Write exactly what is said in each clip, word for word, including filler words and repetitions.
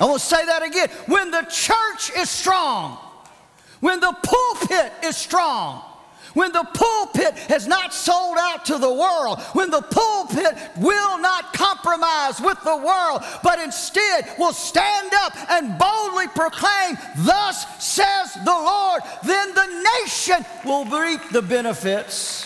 I want to say that again. When the church is strong, when the pulpit is strong, when the pulpit has not sold out to the world, when the pulpit will not compromise with the world, but instead will stand up and boldly proclaim, thus says the Lord, then the nation will reap the benefits.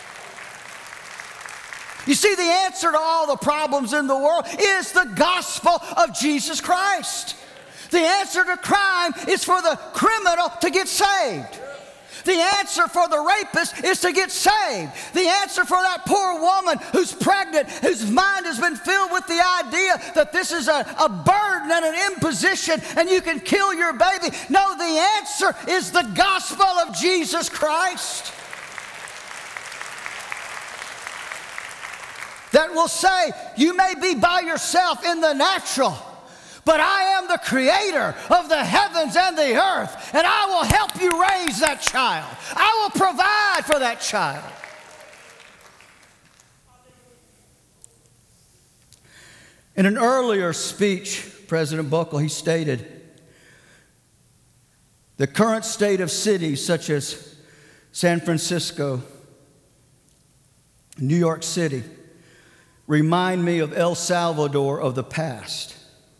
You see, the answer to all the problems in the world is the gospel of Jesus Christ. The answer to crime is for the criminal to get saved. The answer for the rapist is to get saved. The answer for that poor woman who's pregnant, whose mind has been filled with the idea that this is a, a burden and an imposition and you can kill your baby. No, the answer is the gospel of Jesus Christ. That will say, you may be by yourself in the natural, but I am the creator of the heavens and the earth, and I will help you raise that child. I will provide for that child. In an earlier speech, President Buckle, he stated, the current state of cities such as San Francisco, New York City, remind me of El Salvador of the past.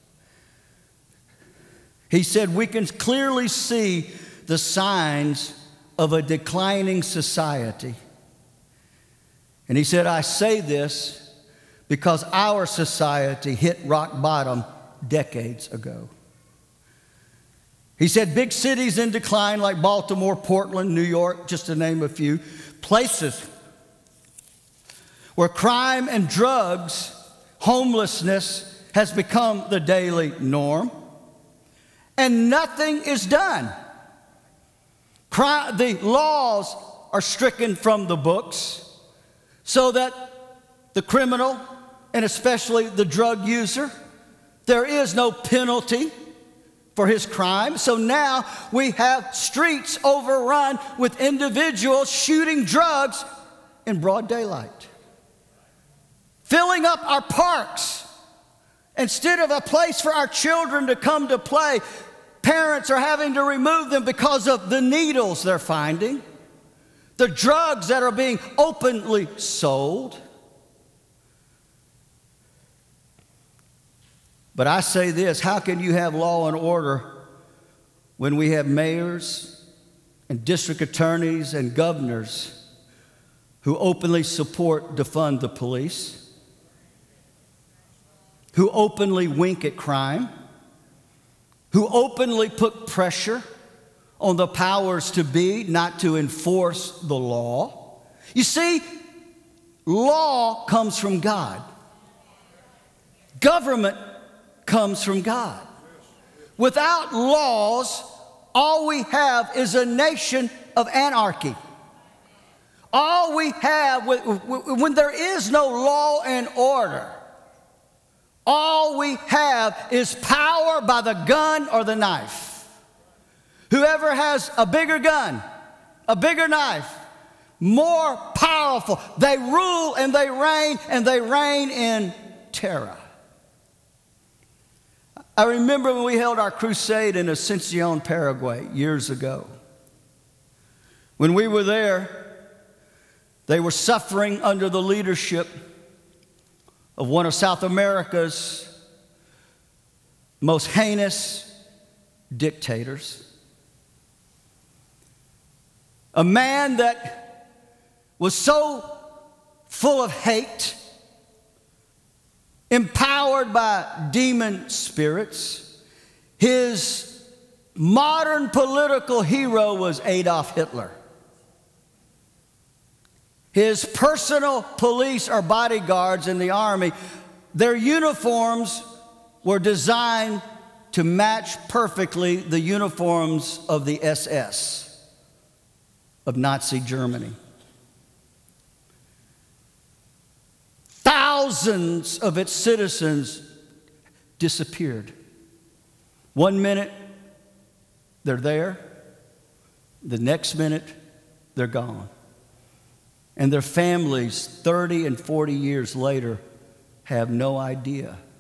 He said, we can clearly see the signs of a declining society. And he said, I say this because our society hit rock bottom decades ago. He said, big cities in decline like Baltimore, Portland, New York, just to name a few, places where crime and drugs, homelessness has become the daily norm. And nothing is done. Crime, the laws are stricken from the books so that the criminal, and especially the drug user, there is no penalty for his crime. So now we have streets overrun with individuals shooting drugs in broad daylight, filling up our parks. Instead of a place for our children to come to play, parents are having to remove them because of the needles they're finding, the drugs that are being openly sold. But I say this, how can you have law and order when we have mayors and district attorneys and governors who openly support defund the police, who openly wink at crime, who openly put pressure on the powers to be not to enforce the law? You see, law comes from God. Government comes from God. Without laws, all we have is a nation of anarchy. All we have, when there is no law and order, all we have is power by the gun or the knife. Whoever has a bigger gun, a bigger knife, more powerful, they rule and they reign, and they reign in terror. I remember when we held our crusade in Ascension, Paraguay, years ago. When we were there, they were suffering under the leadership of one of South America's most heinous dictators. A man that was so full of hate, empowered by demon spirits. His modern political hero was Adolf Hitler. His personal police or bodyguards in the army, their uniforms were designed to match perfectly the uniforms of the S S of Nazi Germany. Thousands of its citizens disappeared. One minute, they're there. The next minute, they're gone. And their families, thirty and forty years later, have no idea